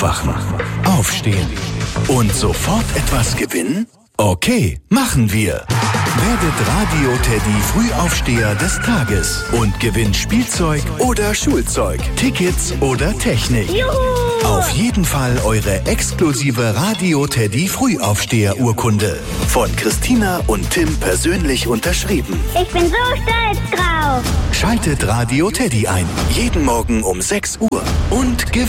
Aufwachen, aufstehen und sofort etwas gewinnen? Okay, machen wir. Werdet Radio Teddy Frühaufsteher des Tages und gewinnt Spielzeug oder Schulzeug, Tickets oder Technik. Juhu! Auf jeden Fall eure exklusive Radio Teddy Frühaufsteher-Urkunde. Von Christina und Tim persönlich unterschrieben. Ich bin so stolz drauf. Schaltet Radio Teddy ein. Jeden Morgen um 6 Uhr. Und gewinnt.